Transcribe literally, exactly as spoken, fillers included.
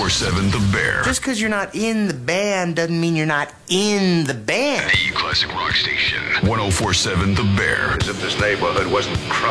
four seven The Bear. Just because you're not in the band doesn't mean you're not in the band. The classic rock station. ten forty-seven The Bear. As if this neighborhood wasn't crowded.